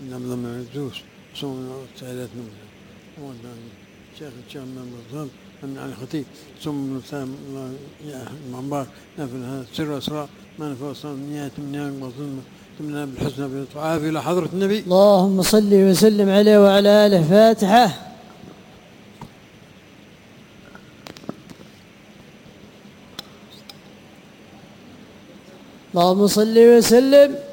نبذ من الجوش صوم سعادة نبذ الشيخ من الظل من على الخطيب ثم سام يا المنبر نفل هذا سر أسرار ما نفوصل نيات من نيام وظلم تمنى بالحسنى بالعافية إلى حضرة النبي. اللهم صل وسلم عليه وعلى آله. فاتحة. اللهم صل وسلم